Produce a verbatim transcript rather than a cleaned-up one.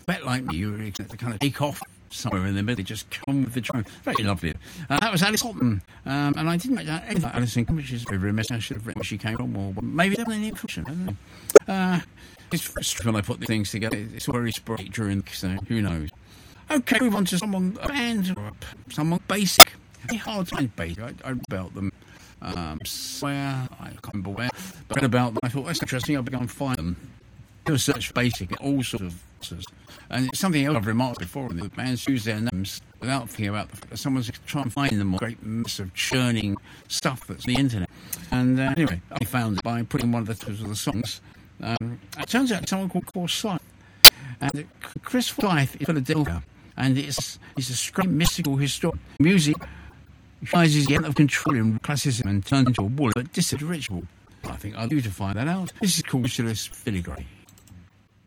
bet like me, you were expecting to kind of take off somewhere in the middle, just come with the drone. Very lovely. Uh, that was Alice Houghton, um, and I didn't make that anything. Alison, which is very remiss. I should have written where she came from, or maybe there was any information. I don't know. Uh, it's frustrating when I put these things together. It's all very sporadic during, so who knows. Okay, move on to someone, a band, or someone basic. Very hard to find basic. I, I read about them um, somewhere, I can't remember where, but I read about them. I thought, that's interesting, I'll be going to find them. Do a search for basic, all sorts of answers. And it's something else I've remarked before, the bands use their names without thinking about the fact that someone's trying to find them, a great mess of churning stuff that's on the internet. And uh, anyway, I found it by putting one of the titles of the songs. Um, it turns out it's someone called Forsyth. And Chris Forsyth is Philadelphia, and it's, it's a strange mystical historic music. Realizes the end of control in classicism and turns into a wall, but distant ritual. I think I'll do to find that out. This is called Phyllis Filigree.